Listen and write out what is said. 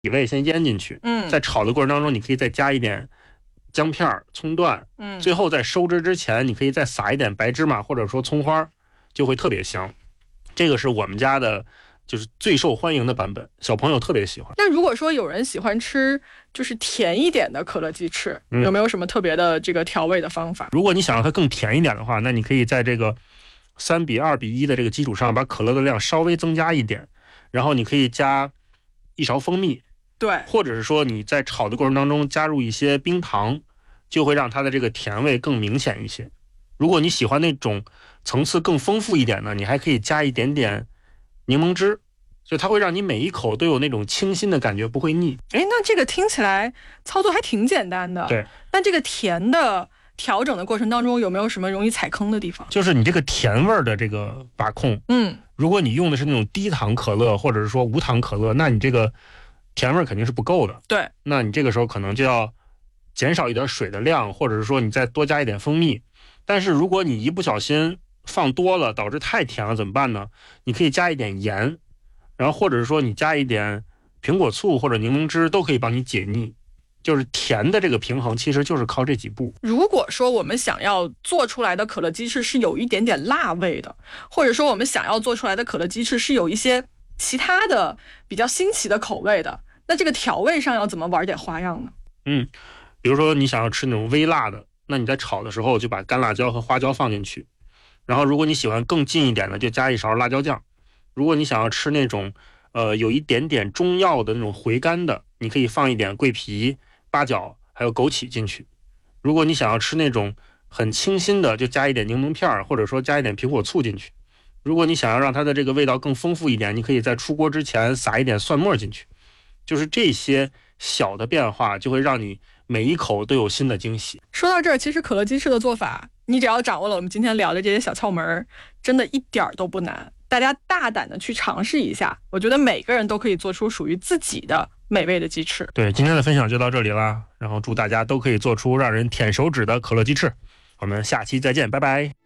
底味先腌进去，在炒的过程当中，你可以再加一点姜片、葱段，最后在收汁之前，你可以再撒一点白芝麻或者说葱花，就会特别香。这个是我们家的就是最受欢迎的版本，小朋友特别喜欢。 那如果说有人喜欢吃就是甜一点的可乐鸡翅，有没有什么特别的这个调味的方法？ 如果你想让它更甜一点的话，那你可以在这个3:2:1的这个基础上，把可乐的量稍微增加一点，然后你可以加1勺蜂蜜， 对， 或者是说你在炒的过程当中加入一些冰糖，就会让它的这个甜味更明显一些。如果你喜欢那种层次更丰富一点呢，你还可以加一点点柠檬汁，所以它会让你每一口都有那种清新的感觉，不会腻。 那这个听起来操作还挺简单的。 对， 那这个甜的调整的过程当中有没有什么容易踩坑的地方？ 就是你这个甜味的这个把控，如果你用的是那种低糖可乐或者是说无糖可乐，那你这个甜味肯定是不够的。 对， 那你这个时候可能就要减少一点水的量，或者是说你再多加一点蜂蜜。但是如果你一不小心放多了导致太甜了怎么办呢？你可以加一点盐，然后或者是说你加一点苹果醋或者柠檬汁，都可以帮你解腻。就是甜的这个平衡其实就是靠这几步。 如果说我们想要做出来的可乐鸡翅是有一点点辣味的，或者说我们想要做出来的可乐鸡翅是有一些其他的比较新奇的口味的，那这个调味上要怎么玩点花样呢？ 比如说你想要吃那种微辣的，那你在炒的时候就把干辣椒和花椒放进去，然后如果你喜欢更近一点的，就加1勺辣椒酱。如果你想要吃那种有一点点中药的那种回甘的，你可以放一点桂皮、八角还有枸杞进去。如果你想要吃那种很清新的，就加一点柠檬片或者说加一点苹果醋进去。如果你想要让它的这个味道更丰富一点，你可以在出锅之前撒一点蒜末进去。就是这些小的变化就会让你每一口都有新的惊喜。 说到这儿，其实可乐鸡翅的做法，你只要掌握了我们今天聊的这些小窍门，真的一点都不难。大家大胆的去尝试一下，我觉得每个人都可以做出属于自己的美味的鸡翅。 对，今天的分享就到这里啦，然后祝大家都可以做出让人舔手指的可乐鸡翅。我们下期再见，拜拜。